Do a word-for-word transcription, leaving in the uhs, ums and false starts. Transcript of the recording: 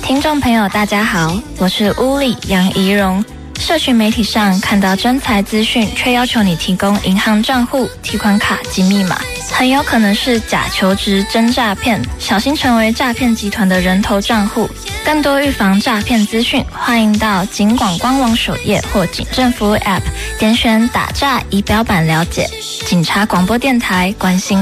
听众朋友大家好，我是屋里杨怡蓉。社群媒体上看到真财资讯，却要求你提供银行账户、提款卡及密码，很有可能是假求职真诈骗，小心成为诈骗集团的人头账户。更多预防诈骗资讯，欢迎到警广官网首页或警政服务 App 点选打诈仪表板了解。警察广播电台关心